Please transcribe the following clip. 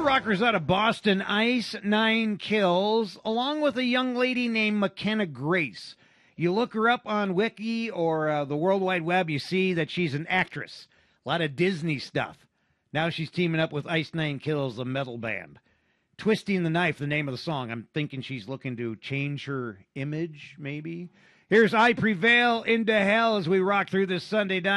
rockers out of Boston, Ice Nine Kills, along with a young lady named McKenna Grace. You look her up on Wiki or the World Wide Web, you see that she's an actress. A lot of Disney stuff. Now she's teaming up with Ice Nine Kills, the metal band. Twisting the Knife, the name of the song. I'm thinking she's looking to change her image, maybe. Here's I Prevail into Hell as we rock through this Sunday night.